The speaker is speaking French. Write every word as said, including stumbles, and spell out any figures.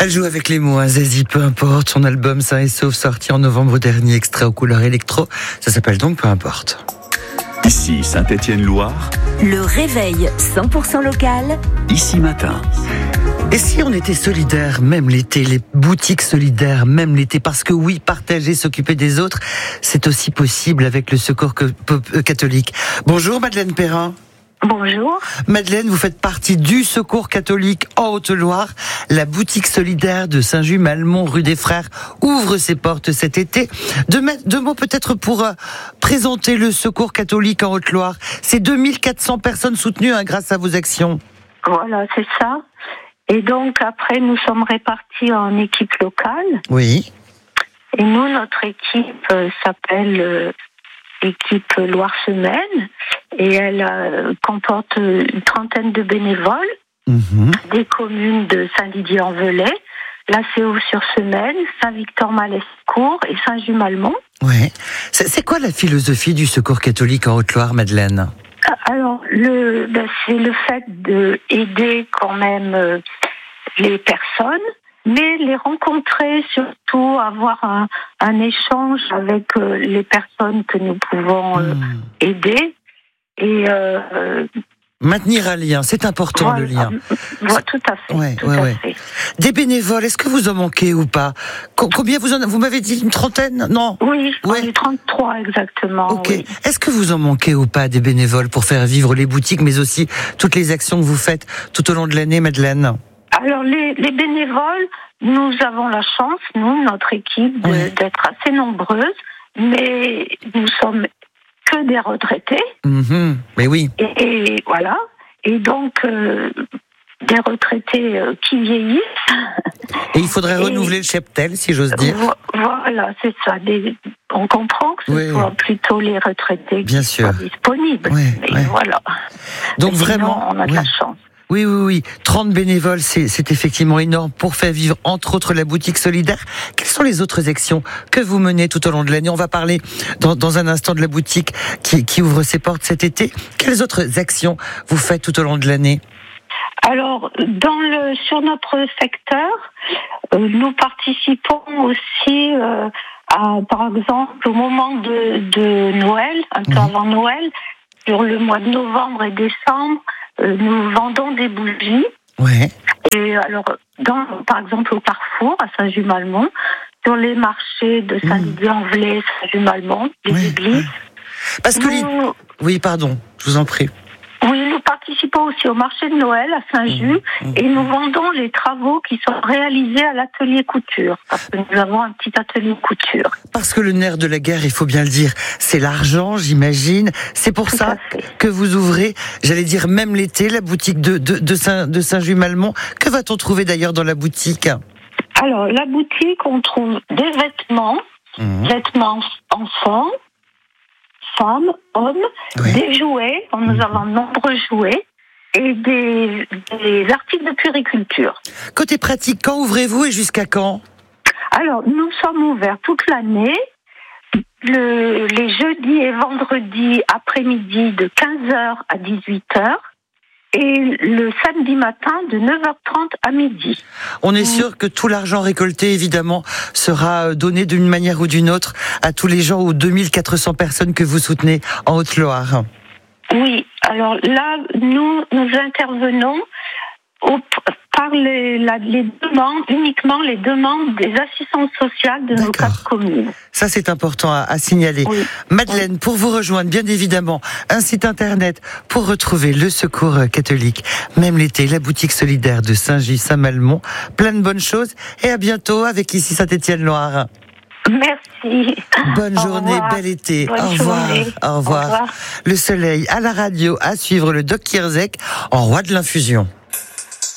Elle joue avec les mots, hein, Zazie, peu importe. Son album Sain et Sauf, sorti en novembre dernier, extrait aux couleurs électro. Ça s'appelle donc Peu importe. Ici Saint-Étienne-Loire. Le réveil cent pour cent local. Ici Matin. Et si on était solidaires, même l'été, les boutiques solidaires, même l'été, parce que oui, partager, s'occuper des autres, c'est aussi possible avec le Secours catholique. Bonjour Madeleine Perrin. Bonjour. Madeleine, vous faites partie du Secours catholique en Haute-Loire. La boutique solidaire de Saint-Just-Malmont, rue des Frères, ouvre ses portes cet été. Deux, deux mots peut-être pour euh, présenter le Secours catholique en Haute-Loire. C'est deux mille quatre cents personnes soutenues hein, grâce à vos actions. Voilà, c'est ça. Et donc après, nous sommes répartis en équipes locales. Oui. Et nous, notre équipe euh, s'appelle euh, équipe Loire-Semaine. Et elle euh, comporte une trentaine de bénévoles, mmh. des communes de Saint-Didier-en-Velay, la Céaux-sur-Semaine, Saint-Victor-Malescourt et Saint-Just-Malmont. Ouais. C'est, c'est quoi la philosophie du Secours catholique en Haute-Loire, Madeleine ? Alors, le, ben, c'est le fait d'aider quand même euh, les personnes, mais les rencontrer, surtout avoir un, un échange avec euh, les personnes que nous pouvons euh, mmh. aider. Et euh, maintenir un lien, c'est important voilà, le lien. Voilà, tout à fait. Ouais, tout ouais, à ouais. fait. Des bénévoles, est-ce que vous en manquez ou pas ? Combien vous en vous m'avez dit une trentaine ? Non. Oui, ouais. on est trente-trois exactement. Ok. Oui. Est-ce que vous en manquez ou pas des bénévoles pour faire vivre les boutiques, mais aussi toutes les actions que vous faites tout au long de l'année, Madeleine ? Alors les, les bénévoles, nous avons la chance, nous, notre équipe, de, ouais. d'être assez nombreuses, mais nous sommes que des retraités. Mmh, mais oui. Et, et voilà. Et donc, euh, des retraités euh, qui vieillissent. Et il faudrait et renouveler le cheptel, si j'ose dire. Voilà, c'est ça. Des, on comprend que ce oui. soit plutôt les retraités Bien qui sûr. soient disponibles. Ouais, mais ouais. voilà. Donc mais vraiment, sinon, on a de ouais. la chance. Oui, oui, oui. trente bénévoles, c'est, c'est effectivement énorme pour faire vivre, entre autres, la boutique solidaire. Quelles sont les autres actions que vous menez tout au long de l'année ? On va parler dans, dans un instant de la boutique qui, qui ouvre ses portes cet été. Quelles autres actions vous faites tout au long de l'année ? Alors, dans le, sur notre secteur, euh, nous participons aussi euh, à, par exemple, au moment de, de Noël, un peu mmh. avant Noël, sur le mois de novembre et décembre, nous vendons des bougies. Ouais. Et alors, dans, par exemple, au Carrefour, à Saint-Just-Malmont, sur les marchés de Saint-Didier-en-Velay, Saint-Just-Malmont, les ouais. églises. Parce que nous, les... Oui, pardon, je vous en prie. Oui, nous participons aussi au marché de Noël à Saint-Just mmh. et nous vendons les travaux qui sont réalisés à l'atelier couture. Parce que nous avons un petit atelier couture. Parce que le nerf de la guerre, il faut bien le dire, c'est l'argent, j'imagine. C'est pour Tout ça que vous ouvrez, j'allais dire même l'été, la boutique de, de, de, Saint, de Saint-Just-Malmont. Que va-t-on trouver d'ailleurs dans la boutique ? Alors, la boutique, on trouve des vêtements, mmh. vêtements enfants, femmes, hommes, oui. des jouets, nous mmh. avons de nombreux jouets, et des, des articles de puériculture. Côté pratique, quand ouvrez-vous et jusqu'à quand ? Alors, nous sommes ouverts toute l'année, le, les jeudis et vendredis après-midi de quinze heures à dix-huit heures, et le samedi matin de neuf heures trente à midi. On est sûr que tout l'argent récolté, évidemment, sera donné d'une manière ou d'une autre à tous les gens, aux deux mille quatre cents personnes que vous soutenez en Haute-Loire. Oui, alors là, nous, nous intervenons au, par les, la, les demandes, uniquement les demandes des assistantes sociales de D'accord. nos quatre communes. Ça, c'est important à, à signaler. Oui. Madeleine, oui. pour vous rejoindre, bien évidemment, un site internet pour retrouver le Secours catholique. Même l'été, la boutique solidaire de Saint-Just-Malmont. Plein de bonnes choses et à bientôt avec ici Saint-Étienne-Loire. Merci. Bonne Au journée, revoir. bel été. Bonne Au revoir. journée. Au revoir. Au revoir. Le soleil à la radio, à suivre le Doc Kierzek en roi de l'infusion.